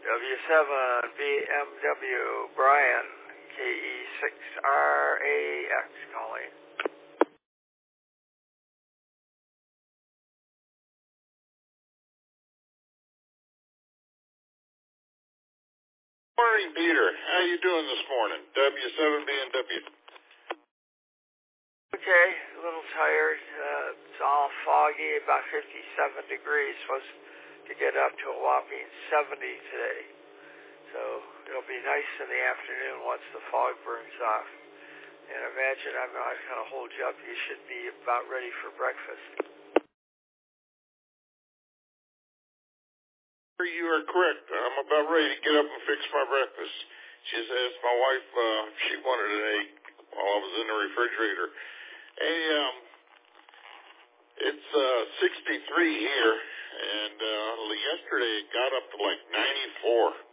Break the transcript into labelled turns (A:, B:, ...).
A: W7 BMW Brian, KE6RAX calling.
B: Morning, Peter. How you doing this morning? W7 BMW.
A: Okay, a little tired. It's all foggy, about 57 degrees. Supposed to get up to a whopping 70 today. So it'll be nice in the afternoon once the fog burns off. And imagine I'm not going to hold you up. You should be about ready for breakfast.
B: You are correct. I'm about ready to get up and fix my breakfast. She just asked my wife if she wanted an egg while I was in the refrigerator. Hey, it's 63 here, and yesterday it got up to like 94.